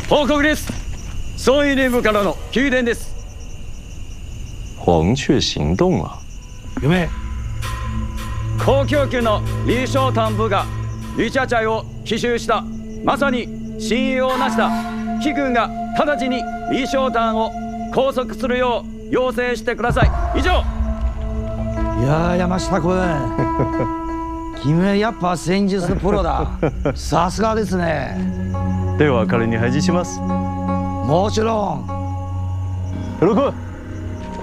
報告です。総司令部からの急電です。 黄雀行動啊！ 夢。 高供給の李承丹部がリチャチャイを奇襲した。まさに信用なしだ。貴軍が直ちに李承丹を拘束するよう要請してください。以上。 いや山下君君はやっぱ戦術プロだ。さすがですね。 では彼に配置します。 もちろん。 ロク